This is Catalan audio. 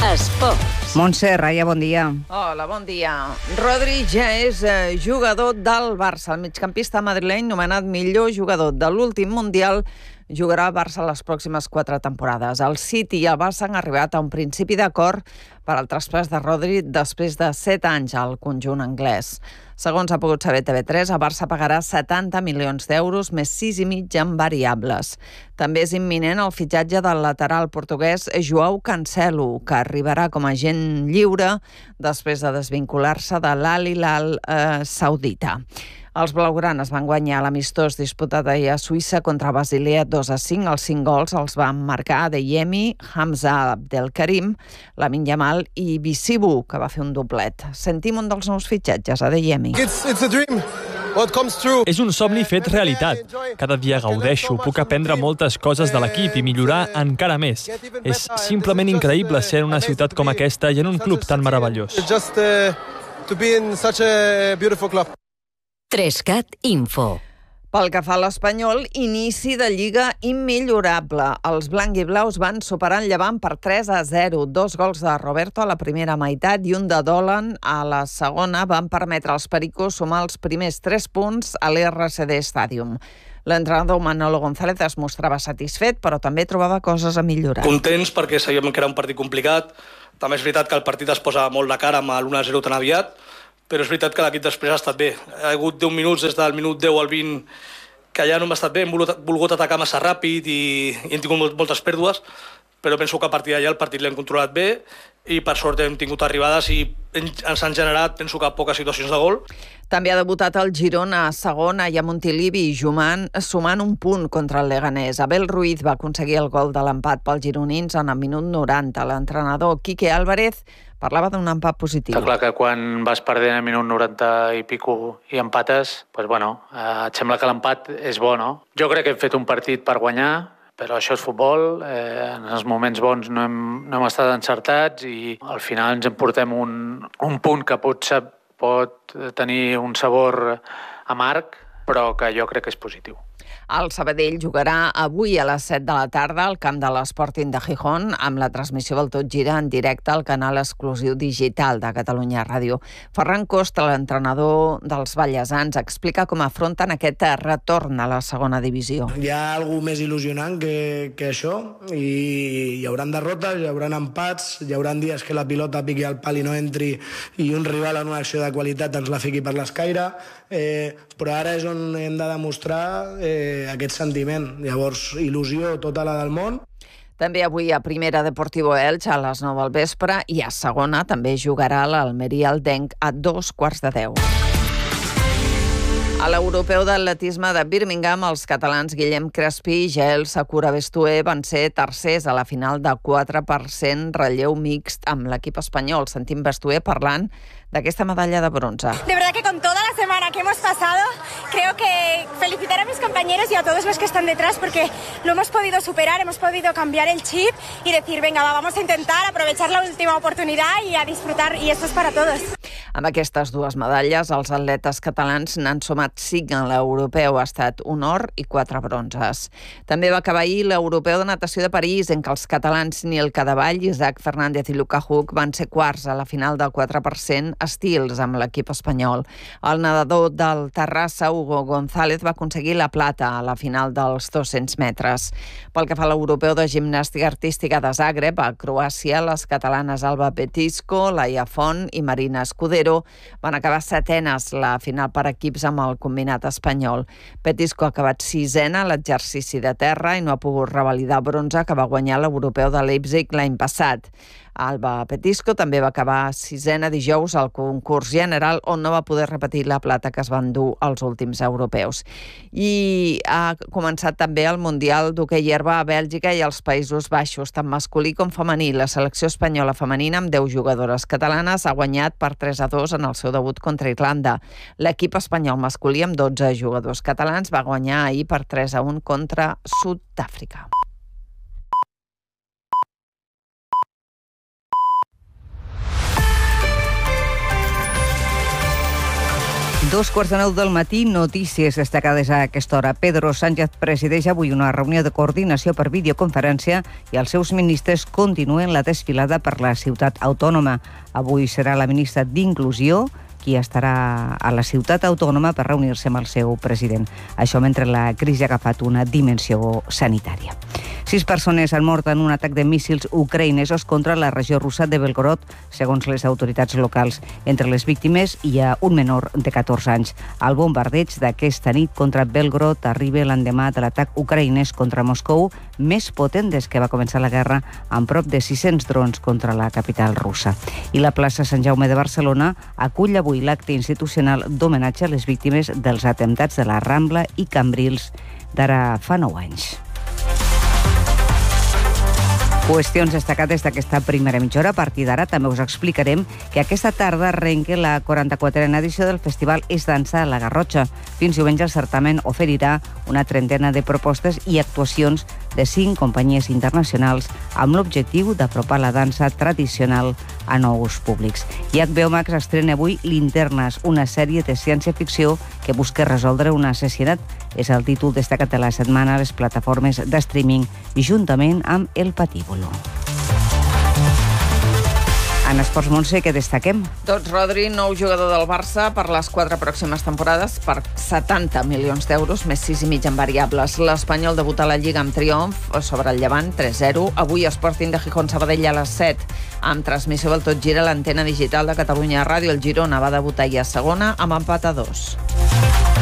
Esports. Montse Raya, bon dia. Hola, bon dia. Rodri ja és jugador del Barça. El migcampista madrileny, nomenat millor jugador de l'últim Mundial, jugarà al Barça les pròximes 4 temporades. El City i el Barça han arribat a un principi d'acord per al traspàs de Rodri després de 7 anys al conjunt anglès. Segons ha pogut saber TV3, el Barça pagarà 70 milions d'euros més 6,5 en variables. També és imminent el fitxatge del lateral portuguès Joao Cancelo, que arribarà com a agent lliure després de desvincular-se de l'Al Hilal saudita. Els blaugranes van guanyar l'amistós disputat ahir a Suïssa contra Basilea 2-5. Els 5 gols els van marcar Adeyemi, Hamza Abdelkarim, Lamine Yamal i Bissibu, que va fer un doblet. Sentim un dels nous fitxatges, Adeyemi. It's a dream. What comes true. És un somni fet realitat. Cada dia gaudeixo, puc aprendre moltes coses de l'equip i millorar encara més. És simplement increïble ser en una ciutat com aquesta i en un club tan meravellós. Just to be in such a beautiful club. 3CAT Info. Pel que fa a l'Espanyol, inici de Lliga immillorable. Els blanc i blaus van superar el Llevant per 3-0. 2 gols de Roberto a la primera meitat i un de Dolan a la segona van permetre als pericos sumar els primers 3 punts a l'RCD Stadium. L'entrenador Manolo González es mostrava satisfet, però també trobava coses a millorar. Contents perquè sabíem que era un partit complicat. També és veritat que el partit es posa molt de cara amb l'1-0 tan aviat, però és veritat que l'equip després ha estat bé. Ha hagut 10 minuts des del minut 10 al 20 que ja no hem estat bé, hem volgut atacar massa ràpid i hem tingut moltes pèrdues, però penso que a partir d'allà el partit l'hem controlat bé i per sort hem tingut arribades i ens han generat, penso que poques situacions de gol. També ha debutat el Girona a segona i a Montilivi, sumant un punt contra el Leganés. Abel Ruiz va aconseguir el gol de l'empat pels gironins en el minut 90. L'entrenador Quique Álvarez parlava d'un empat positiu. Està clar que quan vas perdent al minut 90 i pico i empates, doncs et sembla que l'empat és bo, no? Jo crec que hem fet un partit per guanyar, però això és futbol, en els moments bons no hem estat encertats i al final ens emportem un punt que pot tenir un sabor amarg, però que jo crec que és positiu. El Sabadell jugarà avui a les 7 de la tarda al camp de l'Sporting de Gijón amb la transmissió del Tot Gira en directe al canal exclusiu digital de Catalunya Ràdio. Ferran Costa, l'entrenador dels ballesans, explica com afronten aquest retorn a la segona divisió. Hi ha alguna més il·lusionant que això i hi haurà derrotes, hi haurà empats, hi haurà dies que la pilota piqui al pal i no entri i un rival en una acció de qualitat ens la fiqui per l'escaire, però ara és on hem de demostrar aquest sentiment. Llavors, il·lusió tota la del món. També avui a Primera Deportivo Elx a les 9 del vespre i a segona també jugarà l'Almeria Aldenc a 2:15. A l'europeu d'atletisme de Birmingham, els catalans Guillem Crespí i Jael Sakura Bestué van ser tercers a la final de 4% relleu mixt amb l'equip espanyol. Sentim Bestué parlant d'aquesta medalla de bronce. De verdad que con toda la semana que hemos pasado, creo que felicitar a mis compañeros y a todos los que están detrás porque lo hemos podido superar, hemos podido cambiar el chip y decir, venga, vamos a intentar aprovechar la última oportunidad y a disfrutar, y esto es para todos. Amb aquestes 2 medalles, els atletes catalans n'han sumat 5 en l'europeu. Ha estat un or i 4 bronzes. També va acabar ahir l'europeu de natació de París, en què els catalans Nil Cadevall, Isaac Fernández i Luca Huck van ser quarts a la final del 4% estils amb l'equip espanyol. El nedador del Terrassa, Hugo González, va aconseguir la plata a la final dels 200 metres. Pel que fa a l'europeu de gimnàstica artística de Zagreb, a Croàcia, les catalanes Alba Petisco, Laia Font i Marina Escudero van acabar setenes la final per equips amb el combinat espanyol. Petisco ha acabat 6ena a l'exercici de terra i no ha pogut revalidar bronze que va guanyar l'europeu de Leipzig l'any passat. Alba Petisco també va acabar 6ena dijous al concurs general, on no va poder repetir la plata que es va endur als últims europeus. I ha començat també el Mundial d'hoquei herba a Bèlgica i als Països Baixos, tant masculí com femení. La selecció espanyola femenina, amb 10 jugadores catalanes, ha guanyat per 3-2 en el seu debut contra Irlanda. L'equip espanyol masculí, amb 12 jugadors catalans, va guanyar ahir per 3-1 contra Sud-àfrica. 2:45 del matí, notícies destacades a aquesta hora. Pedro Sánchez presideix avui una reunió de coordinació per videoconferència i els seus ministres continuen la desfilada per la ciutat autònoma. Avui serà la ministra d'Inclusió qui estarà a la ciutat autònoma per reunir-se amb el seu president. Això mentre la crisi ha agafat una dimensió sanitària. 6 persones han mort en un atac de míssils ucraïnesos contra la regió russa de Belgorod, segons les autoritats locals. Entre les víctimes hi ha un menor de 14 anys. El bombardeig d'aquesta nit contra Belgorod arriba l'endemà de l'atac ucraïnès contra Moscou, més potent des que va començar la guerra, amb prop de 600 drons contra la capital russa. I la plaça Sant Jaume de Barcelona acull avui l'acte institucional d'homenatge a les víctimes dels atemptats de la Rambla i Cambrils d'ara fa 9 anys. Qüestions destacades d'aquesta primera mitja hora. A partir d'ara també us explicarem que aquesta tarda arrenca la 44a edició del Festival És Dansa a la Garrotxa. Fins diumenge el certamen oferirà una trentena de propostes i actuacions de 5 companyies internacionals amb l'objectiu d'apropar la dansa tradicional a nous públics. I HBO Max estrena avui Linternes, una sèrie de ciència-ficció que busca resoldre un assassinat. És el títol destacat de la setmana a les plataformes de streaming, juntament amb El Patíbulo. En esports, Montse, què destaquem? Doncs Rodri, nou jugador del Barça per les 4 pròximes temporades per 70 milions d'euros, més 6,5 en variables. L'Espanyol debuta a la Lliga amb triomf sobre el Llevant, 3-0. Avui Sporting de Gijón Sabadell a les 7. Amb transmissió del Tot Gira, l'antena digital de Catalunya Ràdio. El Girona va debutar ahir a segona amb empat a 2.